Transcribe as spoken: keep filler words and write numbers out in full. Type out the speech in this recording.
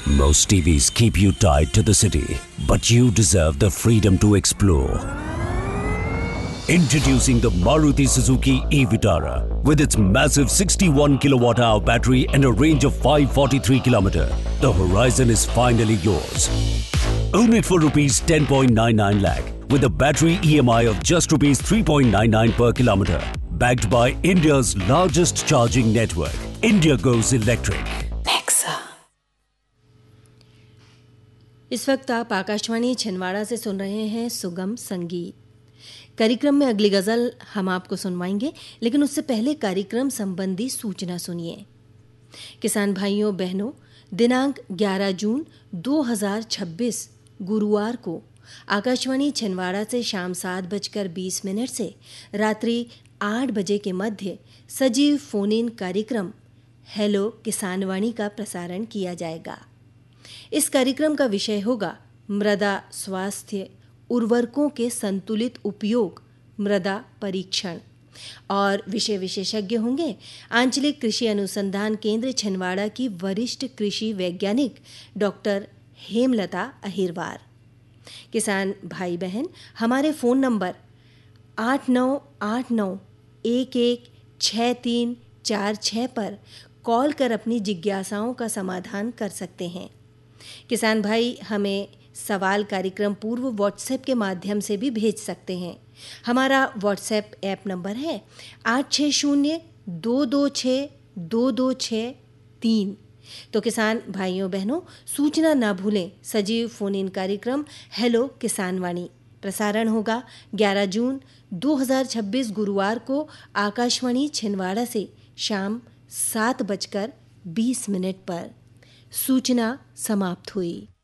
Most T Vs keep you tied to the city, but you deserve the freedom to explore. Introducing the Maruti Suzuki e-Vitara with its massive sixty-one kilowatt hour battery and a range of five hundred forty-three kilometers. The horizon is finally yours. Own it for rupees ten point nine nine lakh with a battery E M I of just rupees three point nine nine per kilometer. Backed by India's largest charging network, India goes electric. Nexa. इस वक्त आप आकाशवाणी छिंदवाड़ा से सुन रहे हैं सुगम संगीत। कार्यक्रम में अगली गज़ल हम आपको सुनवाएंगे, लेकिन उससे पहले कार्यक्रम संबंधी सूचना सुनिए। किसान भाइयों बहनों, दिनांक ग्यारह जून दो हज़ार छब्बीस गुरुवार को आकाशवाणी छिंदवाड़ा से शाम सात बजकर बीस मिनट से रात्रि आठ बजे के मध्य सजीव फोन इन कार्यक्रम हेलो किसानवाणी का प्रसारण किया जाएगा। इस कार्यक्रम का विषय होगा मृदा स्वास्थ्य उर्वरकों के संतुलित उपयोग, मृदा परीक्षण, और विषय विशेषज्ञ होंगे आंचलिक कृषि अनुसंधान केंद्र छिंदवाड़ा की वरिष्ठ कृषि वैज्ञानिक डॉक्टर हेमलता अहिरवार। किसान भाई बहन हमारे फ़ोन नंबर आठ नौ आठ नौ एक एक छः तीन चार छः पर कॉल कर अपनी जिज्ञासाओं का समाधान कर सकते हैं। किसान भाई हमें सवाल कार्यक्रम पूर्व व्हाट्सएप के माध्यम से भी भेज सकते हैं। हमारा व्हाट्सएप ऐप नंबर है आठ छः शून्य दो दो छः दो दो छः तीन। तो किसान भाइयों बहनों, सूचना ना भूलें, सजीव फोन इन कार्यक्रम हेलो किसानवाणी प्रसारण होगा ग्यारह जून दो हज़ार छब्बीस गुरुवार को आकाशवाणी छिंदवाड़ा से शाम सात बजकर बीस मिनट पर। सूचना समाप्त हुई।